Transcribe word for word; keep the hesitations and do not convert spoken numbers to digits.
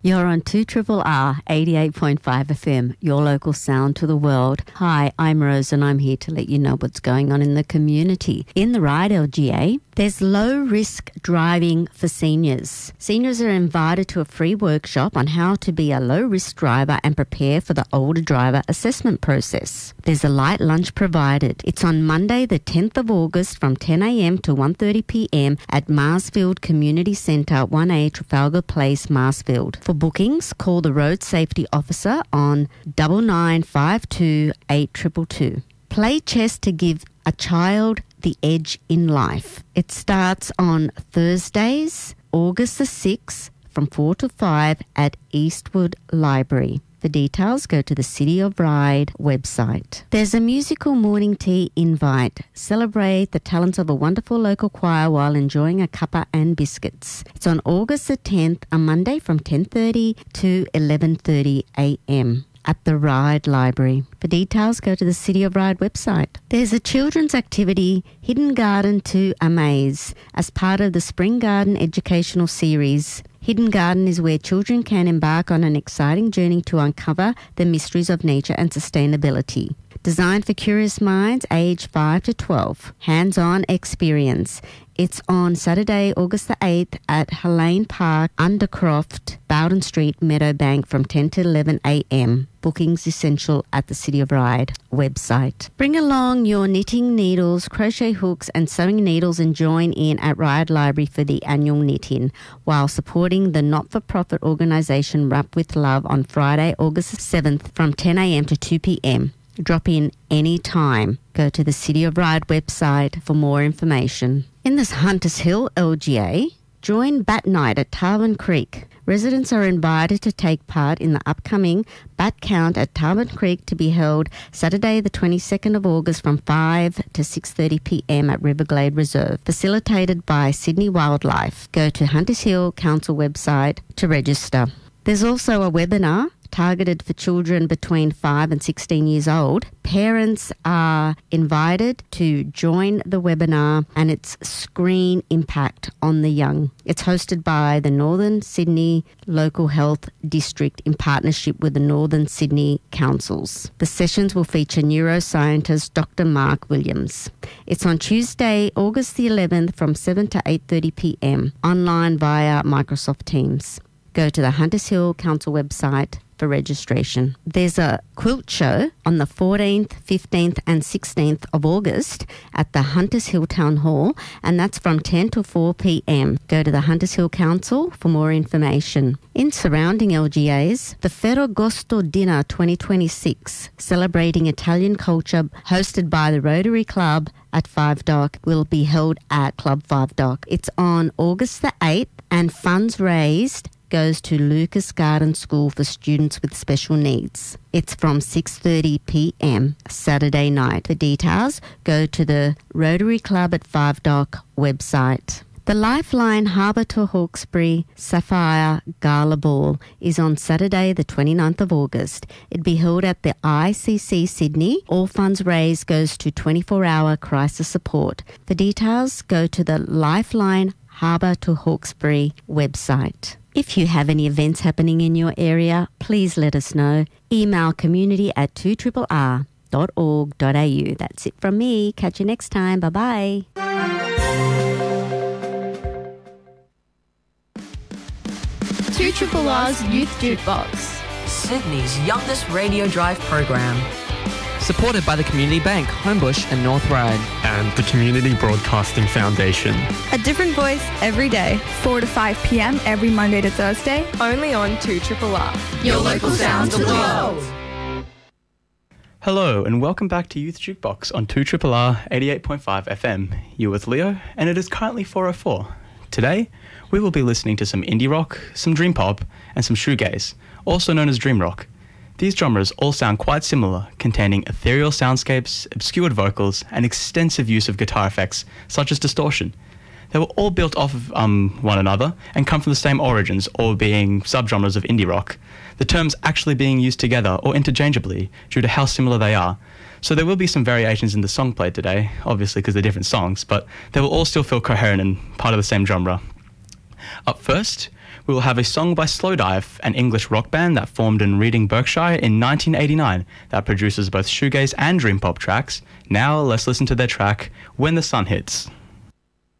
You're on two R R eighty-eight point five F M, your local sound to the world. Hi, I'm Rose and I'm here to let you know what's going on in the community. In the Ride L G A, there's low-risk driving for seniors. Seniors are invited to a free workshop on how to be a low-risk driver and prepare for the older driver assessment process. There's a light lunch provided. It's on Monday the tenth of August from ten a m to one thirty p m at Marsfield Community Centre, one A Trafalgar Place, Marsfield. For bookings, call the Road Safety Officer on nine nine five two eight two two two. Play chess to give a child the edge in life. It starts on Thursdays, August the sixth from four to five at Eastwood Library. For details, go to the City of Ryde website. There's a musical morning tea invite. Celebrate the talents of a wonderful local choir while enjoying a cuppa and biscuits. It's on August the tenth, a Monday from ten thirty to eleven thirty a m at the Ryde Library. For details, go to the City of Ryde website. There's a children's activity, Hidden Garden to Amaze, as part of the Spring Garden educational series. Hidden Garden is where children can embark on an exciting journey to uncover the mysteries of nature and sustainability. Designed for curious minds aged five to twelve. Hands-on experience. It's on Saturday, August the eighth at Helene Park, Undercroft, Bowden Street, Meadowbank from ten to eleven a m. Bookings essential at the City of Ryde website. Bring along your knitting needles, crochet hooks and sewing needles and join in at Ryde Library for the annual knit-in while supporting the not-for-profit organisation Wrap with Love on Friday, August the seventh from ten a m to two p m. Drop in any time. Go to the City of Ryde website for more information. In this Hunters Hill L G A, join Bat Night at Tarwin Creek. Residents are invited to take part in the upcoming Bat Count at Tarwin Creek to be held Saturday the twenty-second of August from five to six thirty p m at Riverglade Reserve, facilitated by Sydney Wildlife. Go to Hunters Hill Council website to register. There's also a webinar targeted for children between five and sixteen years old. Parents are invited to join the webinar and its screen impact on the young. It's hosted by the Northern Sydney Local Health District in partnership with the Northern Sydney Councils. The sessions will feature neuroscientist Doctor Mark Williams. It's on Tuesday, August the eleventh from seven to eight thirty p m, online via Microsoft Teams. Go to the Hunters Hill Council website for registration. There's a quilt show on the fourteenth, fifteenth and sixteenth of August at the Hunters Hill Town Hall, and that's from ten to four p m. Go to the Hunters Hill Council for more information. In surrounding L G As, the Ferragosto Dinner twenty twenty-six, celebrating Italian culture, hosted by the Rotary Club at Five Dock, will be held at Club Five Dock. It's on August the eighth, and funds raised goes to Lucas Garden School for students with special needs. It's from six thirty p m Saturday night. For details, go to the Rotary Club at Five Dock website. The Lifeline Harbour to Hawkesbury Sapphire Gala Ball is on Saturday the twenty-ninth of August. It'll be held at the I C C Sydney. All funds raised goes to twenty-four hour crisis support. For details, go to the Lifeline Harbour to Hawkesbury website. If you have any events happening in your area, please let us know. Email community at two R R R dot org dot a u. That's it from me. Catch you next time. Bye-bye. two R R R's Youth Jukebox, Sydney's youngest radio drive program. Supported by the Community Bank, Homebush and North Ryde. And the Community Broadcasting Foundation. A different voice every day, four to five p m every Monday to Thursday, only on two R R R. Your local sound to the world. Hello and welcome back to Youth Jukebox on two R R R eighty-eight point five F M. You're with Leo and it is currently four oh four. Today, we will be listening to some indie rock, some dream pop and some shoegaze, also known as dream rock. These genres all sound quite similar, containing ethereal soundscapes, obscured vocals, and extensive use of guitar effects, such as distortion. They were all built off of um, one another and come from the same origins, all being subgenres of indie rock, the terms actually being used together or interchangeably due to how similar they are. So there will be some variations in the song played today, obviously because they're different songs, but they will all still feel coherent and part of the same genre. Up first, we will have a song by Slowdive, an English rock band that formed in Reading, Berkshire in nineteen eighty-nine that produces both shoegaze and dream pop tracks. Now let's listen to their track, When the Sun Hits.